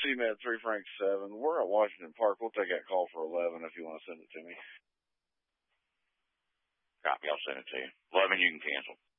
CMed 3 Frank 7. We're at Washington Park. We'll take that call for 11 if you want to send it to me. Copy. I'll send it to you. 11, you can cancel.